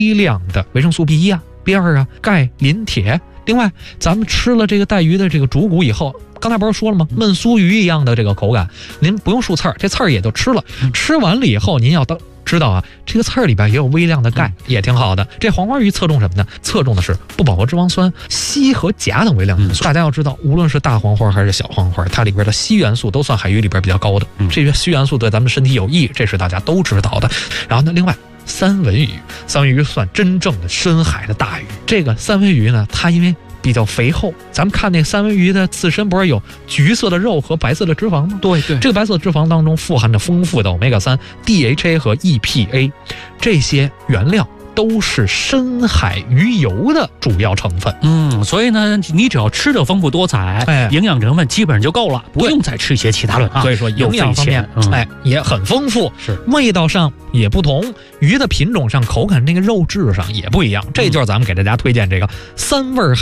量的维生素 B1 啊、B2啊、钙、磷、铁。另外，咱们吃了这个带鱼的这个主骨以后，刚才不是说了吗？焖酥鱼一样的这个口感，您不用漱刺儿，这刺儿也就吃了。吃完了以后，您要知道啊，这个刺儿里边也有微量的钙，也挺好的。这黄花鱼侧重什么呢？侧重的是不饱和脂肪酸、硒和钾等微量元素。大家要知道，无论是大黄花还是小黄花，它里边的硒元素都算海鱼里边比较高的。这些硒元素对咱们身体有益，这是大家都知道的。然后呢，另外三文鱼算真正的深海的大鱼。这个三文鱼呢，它因为比较肥厚，咱们看那三文鱼的刺身不是有橘色的肉和白色的脂肪吗？对，这个白色脂肪当中富含着丰富的 Omega-3、DHA 和 EPA， 这些原料都是深海鱼油的主要成分。 所以呢，你只要吃的丰富多彩，营养成分基本上就够了，不用再吃一些其他的。 所以说营养方面，也很丰富， 是味道上也不同，鱼的品种上、口感那个肉质上也不一样。这就是咱们给大家推荐这个三味